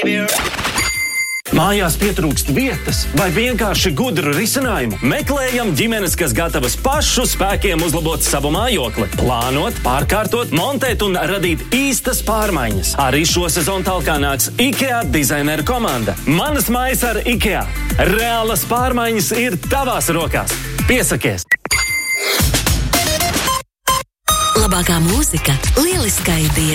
Mājās pietrūkst vietas vai vienkārši gudru risinājumu? Meklējam ģimenes, kas gatavas pašu spēkiem uzlabot savu mājokli, plānot, pārkārtot, montēt un radīt īstas pārmaiņas. Arī šo sezonu talkā nāks IKEA dizaineru komanda. Manas mājas ar IKEA. Reālas pārmaiņas ir tavās rokās. Piesakies! Labākā mūzika, lieliskai dienai.